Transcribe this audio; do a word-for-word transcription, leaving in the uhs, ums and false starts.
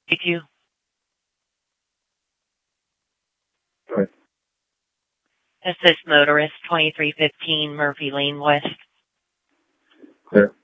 Thank you. Right. Assist motorist twenty-three fifteen Murphy Lane West. Clear.